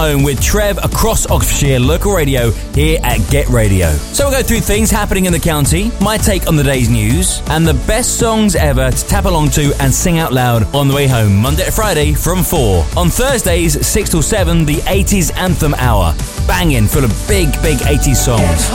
Home with Trev across Oxfordshire local radio here at Get Radio. So we'll go through things happening in the county, my take on the day's news, and the best songs ever to tap along to and sing out loud on the way home, Monday to Friday from 4. On Thursdays, 6 till 7, the 80s Anthem Hour. Banging, full of big 80s songs.